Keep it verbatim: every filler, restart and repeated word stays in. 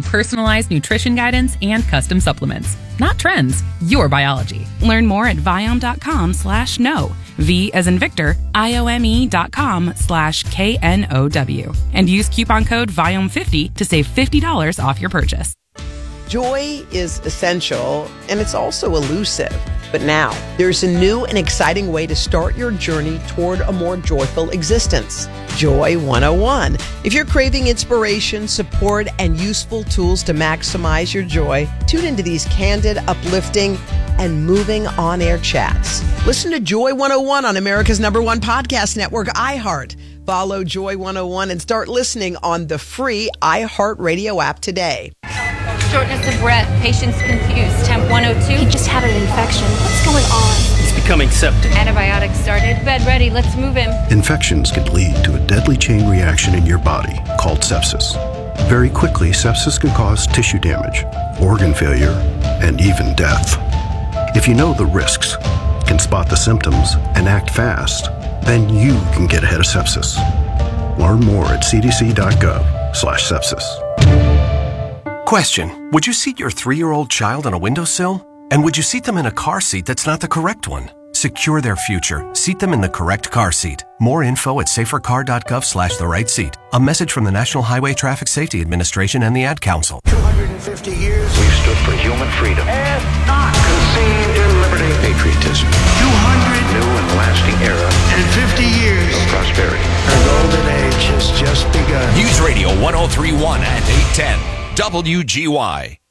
personalized nutrition guidance and custom supplements. Not trends, your biology. Learn more at Viome.com slash no. V as in Victor, I-O-M-E dot com slash K N O W. And use coupon code Viome fifty to save fifty dollars off your purchase. Joy is essential, and it's also elusive. But now, there's a new and exciting way to start your journey toward a more joyful existence. Joy one oh one. If you're craving inspiration, support, and useful tools to maximize your joy, tune into these candid, uplifting, and moving on-air chats. Listen to Joy one oh one on America's number one podcast network, iHeart. Follow Joy one oh one and start listening on the free iHeartRadio app today. Shortness of breath, patient's confused, temp one oh two. He just had an infection. What's going on? He's becoming septic. Antibiotics started. Bed ready. Let's move him. Infections can lead to a deadly chain reaction in your body called sepsis. Very quickly, sepsis can cause tissue damage, organ failure, and even death. If you know the risks, can spot the symptoms, and act fast, then you can get ahead of sepsis. Learn more at cdc.gov slash sepsis. Question. Would you seat your three-year-old child on a windowsill? And would you seat them in a car seat that's not the correct one? Secure their future. Seat them in the correct car seat. More info at safercar.gov slash the right seat. A message from the National Highway Traffic Safety Administration and the Ad Council. two hundred fifty years we've stood for human freedom and not conceived in liberty, patriotism, two hundred new and lasting era and fifty years of prosperity. Our golden age has just begun. News Radio one oh three point one and eight ten W G Y.